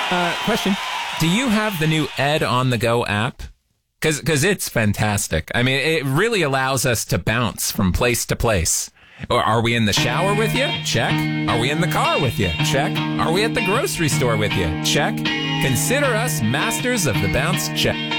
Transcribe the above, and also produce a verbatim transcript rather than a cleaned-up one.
Uh, question. Do you have the new Ed on the Go app? Because because it's fantastic. I mean, it really allows us to bounce from place to place. Or are we in the shower with you? Check. Are we in the car with you? Check. Are we at the grocery store with you? Check. Consider us masters of the bounce. Check.